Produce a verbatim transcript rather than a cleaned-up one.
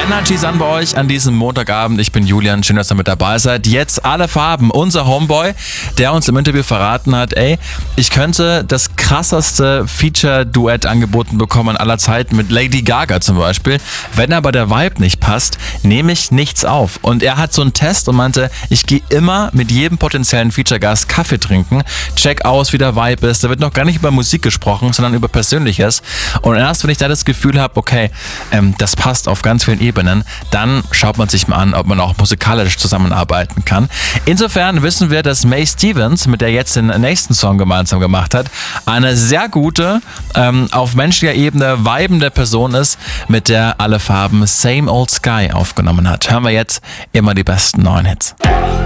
Energy's an bei euch an diesem Montagabend. Ich bin Julian, schön, dass ihr mit dabei seid. Jetzt alle Farben. Unser Homeboy, der uns im Interview verraten hat, ey, ich könnte das krasseste Feature-Duett angeboten bekommen aller Zeiten mit Lady Gaga zum Beispiel. Wenn aber der Vibe nicht passt, nehme ich nichts auf. Und er hat so einen Test und meinte, ich gehe immer mit jedem potenziellen Feature-Gast Kaffee trinken, check aus, wie der Vibe ist. Da wird noch gar nicht über Musik gesprochen, sondern über Persönliches. Und erst, wenn ich da das Gefühl habe, okay, ähm, das passt auf ganz vielen Ebenen, dann schaut man sich mal an, ob man auch musikalisch zusammenarbeiten kann. Insofern wissen wir, dass Mae Stevens, mit der jetzt den nächsten Song gemeinsam gemacht hat, eine sehr gute, ähm, auf menschlicher Ebene vibende Person ist, mit der Alle Farben Same Old Sky aufgenommen hat. Hören wir jetzt immer die besten neuen Hits.